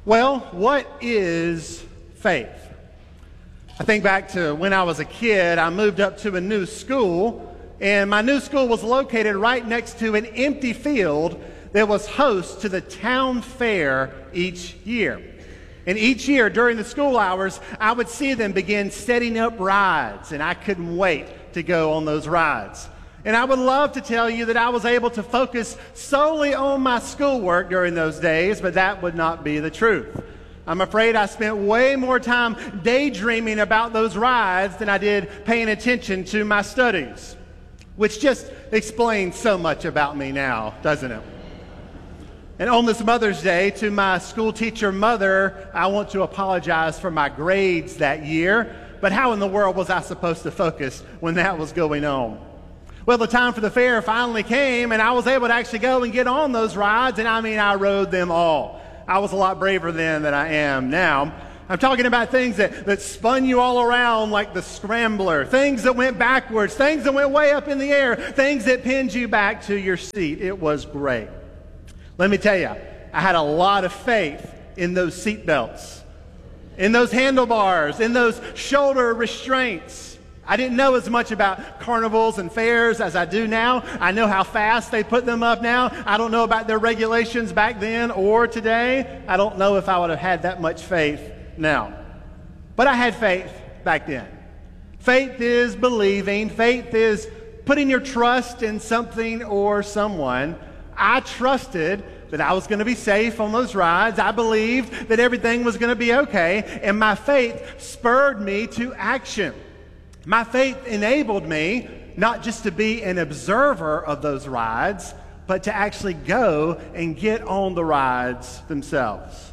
Well, what is faith? I think back to when I was a kid. I moved up to a new school, and my new school was located right next to an empty field that was host to the town fair each year. And each year during the school hours, I would see them begin setting up rides, and I couldn't wait to go on those rides. And I would love to tell you that I was able to focus solely on my schoolwork during those days, but that would not be the truth. I'm afraid I spent way more time daydreaming about those rides than I did paying attention to my studies, which just explains so much about me now, doesn't it? And on this Mother's Day, to my school teacher mother, I want to apologize for my grades that year, but how in the world was I supposed to focus when that was going on? Well, the time for the fair finally came, and I was able to actually go and get on those rides, and I rode them all. I was a lot braver then than I am now. I'm talking about things that spun you all around like the scrambler, things that went backwards, things that went way up in the air, things that pinned you back to your seat. It was great. Let me tell you, I had a lot of faith in those seat belts, in those handlebars, in those shoulder restraints. I didn't know as much about carnivals and fairs as I do now. I know how fast they put them up now. I don't know about their regulations back then or today. I don't know if I would have had that much faith now. But I had faith back then. Faith is believing. Faith is putting your trust in something or someone. I trusted that I was going to be safe on those rides. I believed that everything was going to be okay. And my faith spurred me to action. My faith enabled me not just to be an observer of those rides, but to actually go and get on the rides themselves.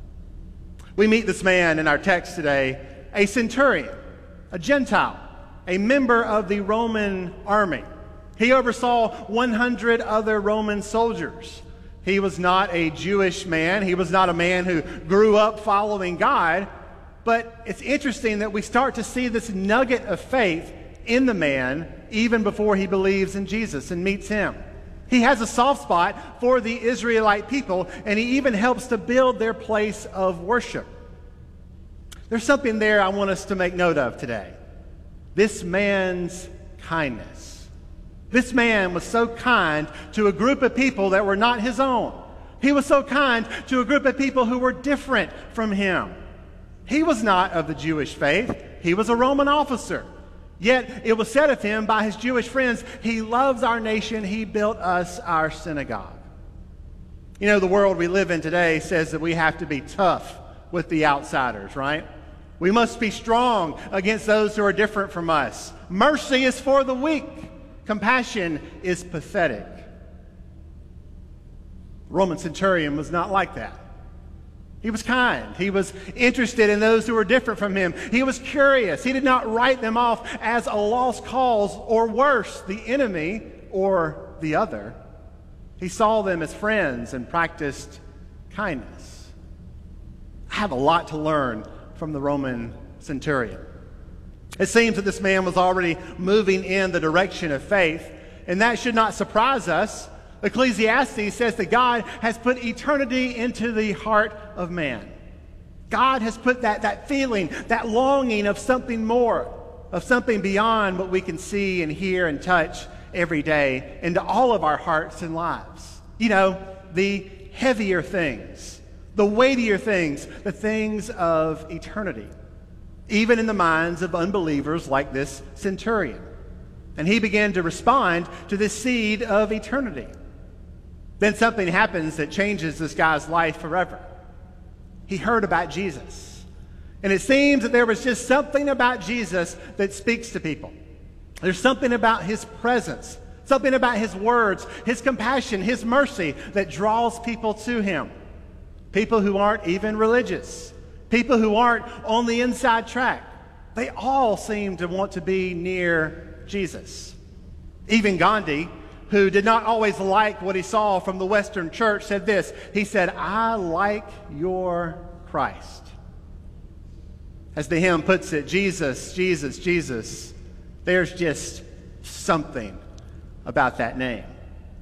We meet this man in our text today, a centurion, a Gentile, a member of the Roman army. He oversaw 100 other Roman soldiers. He was not a Jewish man. He was not a man who grew up following God. But it's interesting that we start to see this nugget of faith in the man even before he believes in Jesus and meets him. He has a soft spot for the Israelite people, and he even helps to build their place of worship. There's something there I want us to make note of today. This man's kindness. This man was so kind to a group of people that were not his own. He was so kind to a group of people who were different from him. He was not of the Jewish faith. He was a Roman officer. Yet it was said of him by his Jewish friends, he loves our nation. He built us our synagogue. You know, the world we live in today says that we have to be tough with the outsiders, right? We must be strong against those who are different from us. Mercy is for the weak. Compassion is pathetic. The Roman centurion was not like that. He was kind. He was interested in those who were different from him. He was curious. He did not write them off as a lost cause, or worse, the enemy or the other. He saw them as friends and practiced kindness. I have a lot to learn from the Roman centurion. It seems that this man was already moving in the direction of faith, and that should not surprise us. Ecclesiastes says that God has put eternity into the heart of man. God has put that feeling, that longing of something more, of something beyond what we can see and hear and touch every day into all of our hearts and lives. You know, the heavier things, the weightier things, the things of eternity, even in the minds of unbelievers like this centurion. And he began to respond to this seed of eternity. Then something happens that changes this guy's life forever. He heard about Jesus. And it seems that there was just something about Jesus that speaks to people. There's something about his presence, something about his words, his compassion, his mercy that draws people to him. People who aren't even religious, people who aren't on the inside track. They all seem to want to be near Jesus. Even Gandhi, who did not always like what he saw from the Western church, said this. He said, "I like your Christ." As the hymn puts it, Jesus, Jesus, Jesus, there's just something about that name.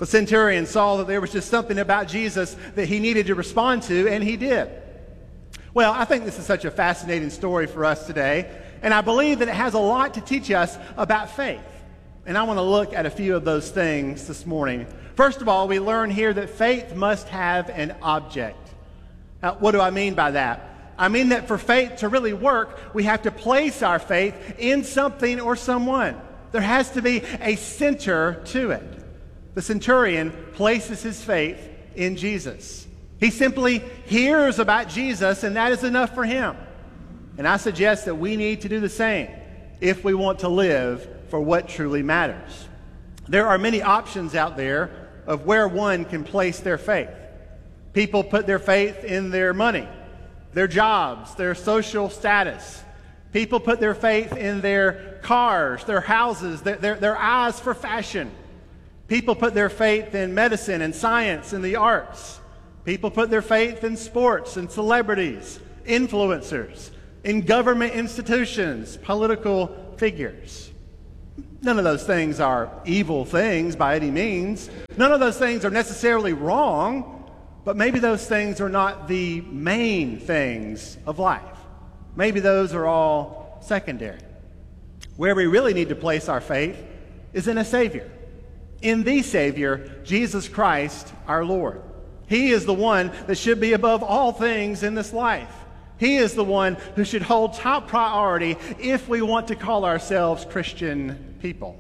The centurion saw that there was just something about Jesus that he needed to respond to, and he did. Well, I think this is such a fascinating story for us today, and I believe that it has a lot to teach us about faith. And I want to look at a few of those things this morning. First of all, we learn here that faith must have an object. Now, what do I mean by that? I mean that for faith to really work, we have to place our faith in something or someone. There has to be a center to it. The centurion places his faith in Jesus. He simply hears about Jesus, and that is enough for him. And I suggest that we need to do the same if we want to live for what truly matters. There are many options out there of where one can place their faith. People put their faith in their money, their jobs, their social status. People put their faith in their cars, their houses, their eyes for fashion. People put their faith in medicine and science and the arts. People put their faith in sports and celebrities, influencers, in government institutions, political figures. None of those things are evil things by any means. None of those things are necessarily wrong, but maybe those things are not the main things of life. Maybe those are all secondary. Where we really need to place our faith is in a Savior. In the Savior, Jesus Christ, our Lord. He is the one that should be above all things in this life. He is the one who should hold top priority if we want to call ourselves Christian people.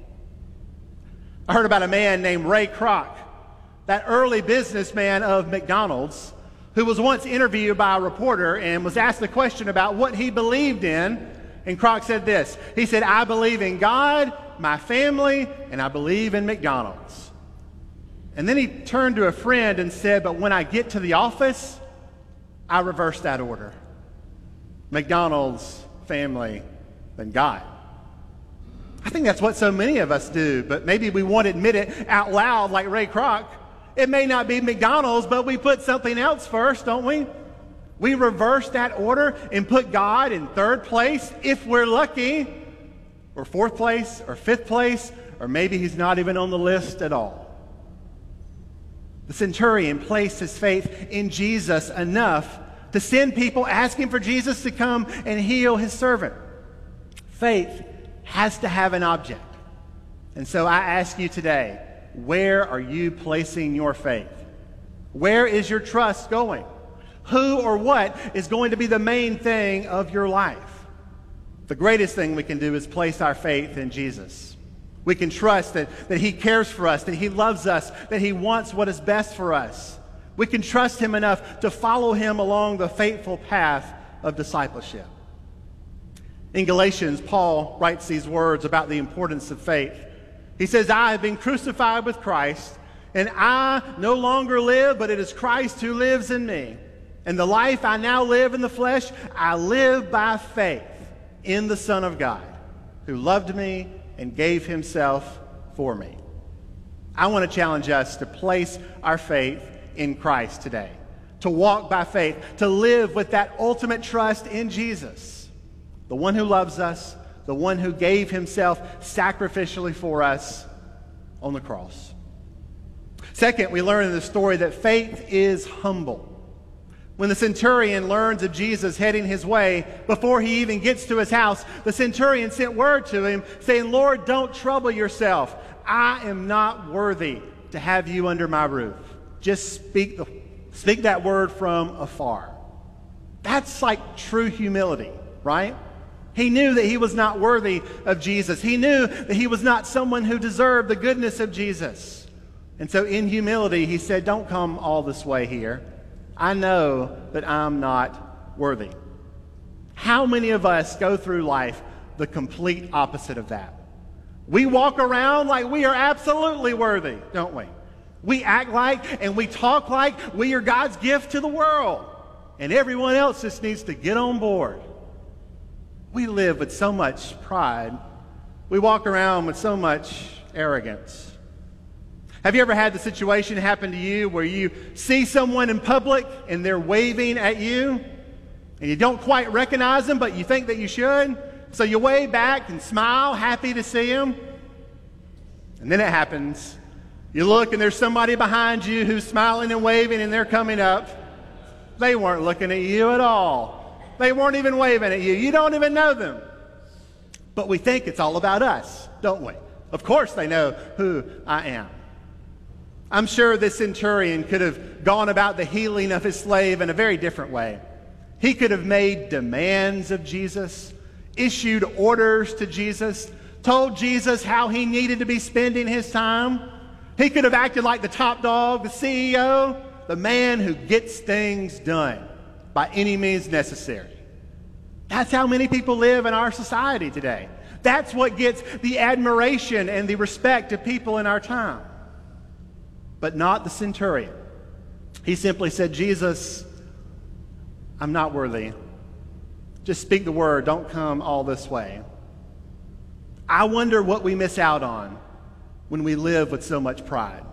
I heard about a man named Ray Kroc, that early businessman of McDonald's, who was once interviewed by a reporter and was asked a question about what he believed in. And Kroc said this. He said, "I believe in God, my family, and I believe in McDonald's." And then he turned to a friend and said, "But when I get to the office, I reverse that order. McDonald's, family, then God." I think that's what so many of us do, but maybe we won't admit it out loud like Ray Kroc. It may not be McDonald's, but we put something else first, don't we? We reverse that order and put God in third place if we're lucky, or fourth place, or fifth place, or maybe he's not even on the list at all. The centurion placed his faith in Jesus enough to send people asking for Jesus to come and heal his servant. Faith has to have an object. And so I ask you today, where are you placing your faith? Where is your trust going? Who or what is going to be the main thing of your life? The greatest thing we can do is place our faith in Jesus. We can trust that he cares for us, that he loves us, that he wants what is best for us. We can trust him enough to follow him along the faithful path of discipleship. In Galatians, Paul writes these words about the importance of faith. He says, "I have been crucified with Christ, and I no longer live, but it is Christ who lives in me. And the life I now live in the flesh, I live by faith in the Son of God, who loved me and gave himself for me." I want to challenge us to place our faith in Christ today, to walk by faith, to live with that ultimate trust in Jesus, the one who loves us, the one who gave himself sacrificially for us on the cross. Second, we learn in the story that faith is humble. When the centurion learns of Jesus heading his way, before he even gets to his house, the centurion sent word to him saying, "Lord, don't trouble yourself. I am not worthy to have you under my roof. Just speak that word from afar." That's like true humility, right? He knew that he was not worthy of Jesus. He knew that he was not someone who deserved the goodness of Jesus. And so in humility, he said, "Don't come all this way here. I know that I'm not worthy." How many of us go through life the complete opposite of that? We walk around like we are absolutely worthy, don't we? We act like and we talk like we are God's gift to the world, and everyone else just needs to get on board. We live with so much pride. We walk around with so much arrogance. Have you ever had the situation happen to you where you see someone in public and they're waving at you and you don't quite recognize them, but you think that you should? So you wave back and smile, happy to see them. And then it happens You look and there's somebody behind you who's smiling and waving and they're coming up. They weren't looking at you at all. They weren't even waving at you. You don't even know them. But we think it's all about us, don't we? Of course they know who I am. I'm sure this centurion could have gone about the healing of his slave in a very different way. He could have made demands of Jesus, issued orders to Jesus, told Jesus how he needed to be spending his time. He could have acted like the top dog, the CEO, the man who gets things done by any means necessary. That's how many people live in our society today. That's what gets the admiration and the respect of people in our time. But not the centurion. He simply said, Jesus, I'm not worthy. Just speak the word. Don't come all this way. I wonder what we miss out on when we live with so much pride.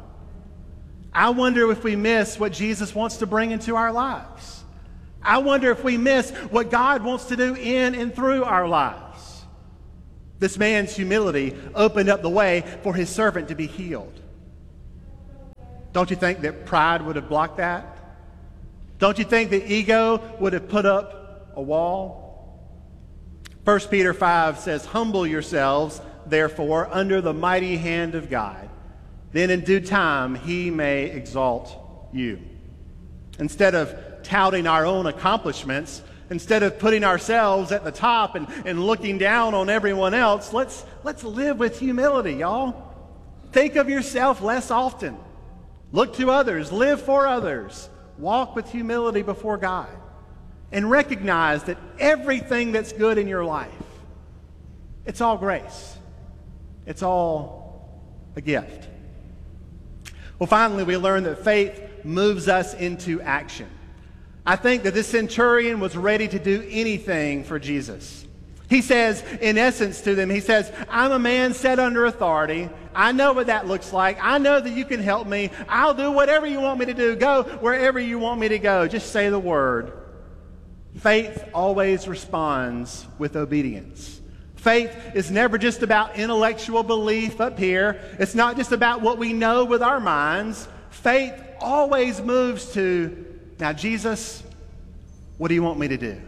I wonder if we miss what Jesus wants to bring into our lives. I wonder if we miss what God wants to do in and through our lives. This man's humility opened up the way for his servant to be healed. Don't you think that pride would have blocked that? Don't you think that ego would have put up a wall? 1 Peter 5 says, humble yourselves, therefore, under the mighty hand of God. Then in due time, he may exalt you. Instead of touting our own accomplishments, instead of putting ourselves at the top and looking down on everyone else, let's live with humility, y'all. Think of yourself less often. Look to others. Live for others. Walk with humility before God. And recognize that everything that's good in your life, it's all grace. It's all a gift. Well, finally, we learn that faith moves us into action. I think that this centurion was ready to do anything for Jesus. He says, in essence to them, he says, I'm a man set under authority. I know what that looks like. I know that you can help me. I'll do whatever you want me to do. Go wherever you want me to go. Just say the word. Faith always responds with obedience. Faith is never just about intellectual belief up here. It's not just about what we know with our minds. Faith always moves to, now, Jesus, what do you want me to do?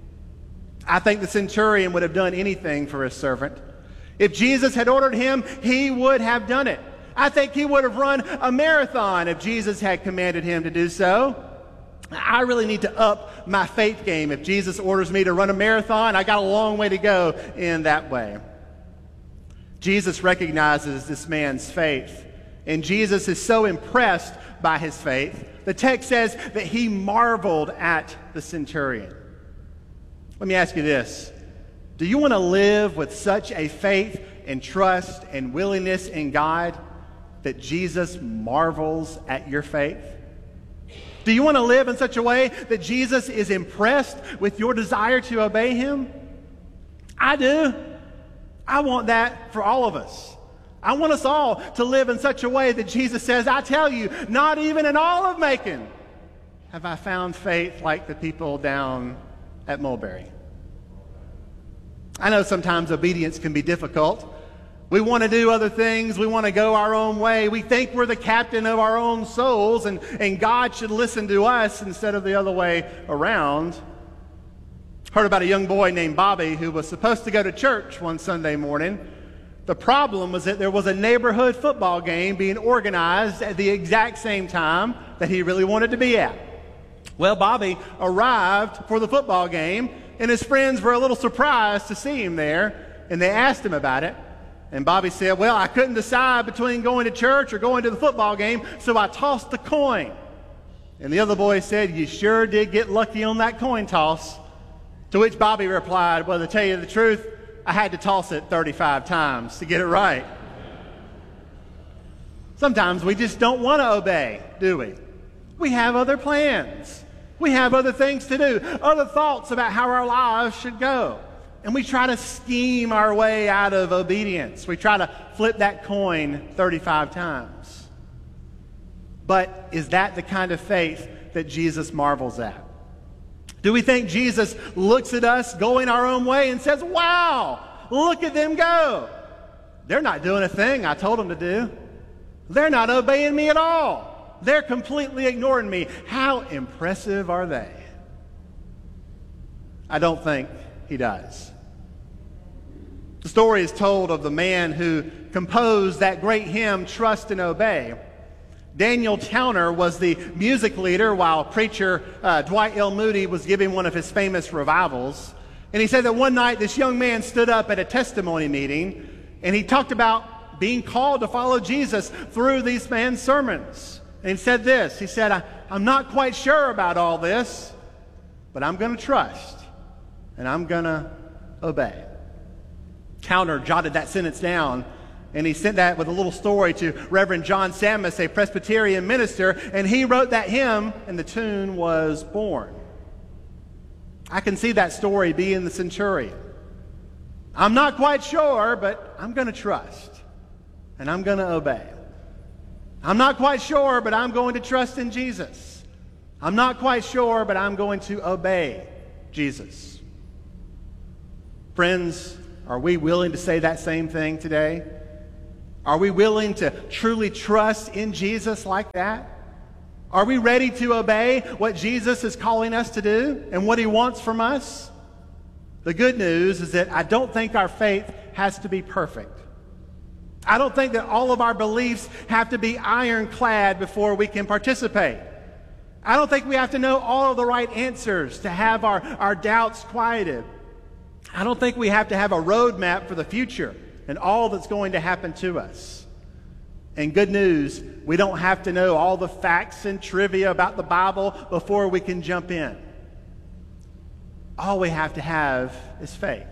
I think the centurion would have done anything for his servant. If Jesus had ordered him, he would have done it. I think he would have run a marathon if Jesus had commanded him to do so. I really need to up my faith game. If Jesus orders me to run a marathon, I got a long way to go in that way. Jesus recognizes this man's faith, and Jesus is so impressed by his faith. The text says that he marveled at the centurion. Let me ask you this. Do you want to live with such a faith and trust and willingness in God that Jesus marvels at your faith? Do you want to live in such a way that Jesus is impressed with your desire to obey him? I do. I want that for all of us. I want us all to live in such a way that Jesus says, I tell you, not even in all of Macon have I found faith like the people down at Mulberry. I know sometimes obedience can be difficult. We want to do other things. We want to go our own way. We think we're the captain of our own souls, and God should listen to us instead of the other way around. Heard about a young boy named Bobby who was supposed to go to church one Sunday morning. The problem was that there was a neighborhood football game being organized at the exact same time that he really wanted to be at. Well, Bobby arrived for the football game, and his friends were a little surprised to see him there, and they asked him about it. And Bobby said, well, I couldn't decide between going to church or going to the football game, so I tossed the coin. And the other boy said, you sure did get lucky on that coin toss. To which Bobby replied, well, to tell you the truth, I had to toss it 35 times to get it right. Sometimes we just don't want to obey, do we? We have other plans. We have other things to do, other thoughts about how our lives should go. And we try to scheme our way out of obedience. We try to flip that coin 35 times. But is that the kind of faith that Jesus marvels at? Do we think Jesus looks at us going our own way and says, wow, look at them go. They're not doing a thing I told them to do. They're not obeying me at all. They're completely ignoring me. How impressive are they? I don't think he does. The story is told of the man who composed that great hymn, Trust and Obey. Daniel Towner was the music leader while preacher Dwight L. Moody was giving one of his famous revivals. And he said that one night this young man stood up at a testimony meeting and he talked about being called to follow Jesus through these man's sermons. And he said this, he said, I'm not quite sure about all this, but I'm going to trust and I'm going to obey. Towner jotted that sentence down, and he sent that with a little story to Reverend John Sammis, a Presbyterian minister, and he wrote that hymn, and the tune was born. I can see that story being the centurion. I'm not quite sure, but I'm going to trust, and I'm going to obey. I'm not quite sure, but I'm going to trust in Jesus. I'm not quite sure, but I'm going to obey Jesus. Friends, are we willing to say that same thing today? Are we willing to truly trust in Jesus like that? Are we ready to obey what Jesus is calling us to do and what he wants from us? The good news is that I don't think our faith has to be perfect. I don't think that all of our beliefs have to be ironclad before we can participate. I don't think we have to know all of the right answers to have our doubts quieted. I don't think we have to have a roadmap for the future and all that's going to happen to us. And good news, we don't have to know all the facts and trivia about the Bible before we can jump in. All we have to have is faith.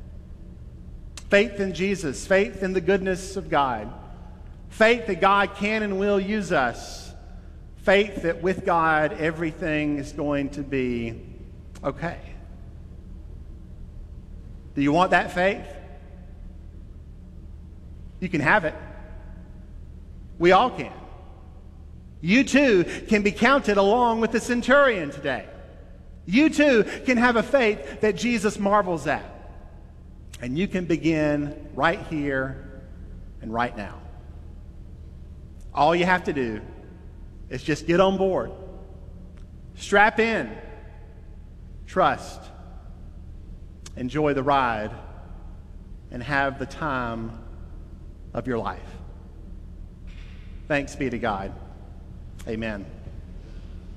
Faith in Jesus, faith in the goodness of God, faith that God can and will use us, faith that with God everything is going to be okay. Do you want that faith? You can have it. We all can. You too can be counted along with the centurion today. You too can have a faith that Jesus marvels at. And you can begin right here and right now. All you have to do is just get on board. Strap in. Trust. Enjoy the ride, and have the time of your life. Thanks be to God. Amen.